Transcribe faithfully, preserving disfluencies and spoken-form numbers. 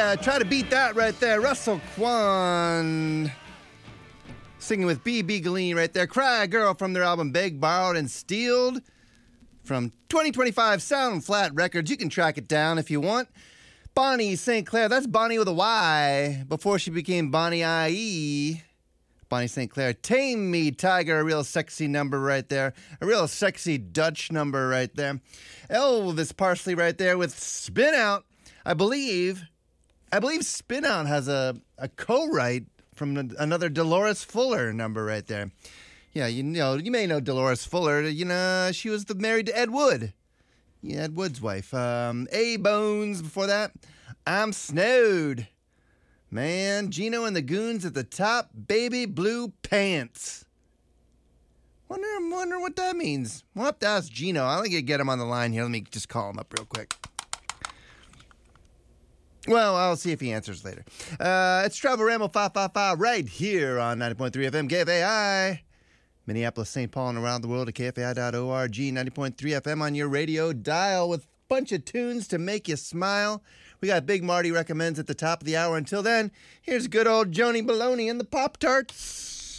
Uh, try to beat that right there. Russell Kwan singing with B B Galeen right there. Cry Girl from their album Beg, Borrowed, and Stealed from twenty twenty-five Sound Flat Records. You can track it down if you want. Bonnie Saint Clair. That's Bonnie with a Y before she became Bonnie I E. Bonnie Saint Clair. Tame Me Tiger, a real sexy number right there. A real sexy Dutch number right there. Elvis Parsley right there with Spin Out. I believe, I believe Spin Out has a, a co-write from another Dolores Fuller number right there. Yeah, you know, you may know Dolores Fuller. You know, she was the, married to Ed Wood. Yeah, Ed Wood's wife. Um, A-Bones before that. I'm Snowed. Man, Gino and the Goons at the top, baby blue pants. Wonder, wonder what that means. We'll have to ask Gino. I think I get him on the line here. Let me just call him up real quick. Well, I'll see if he answers later. Uh, it's Travel Ramble five five five right here on ninety point three F M K F A I. Minneapolis, Saint Paul, and around the world at K F A I dot org. ninety point three F M on your radio dial with a bunch of tunes to make you smile. We got Big Marty Recommends at the top of the hour. Until then, here's good old Joni Baloney and the Pop-Tarts.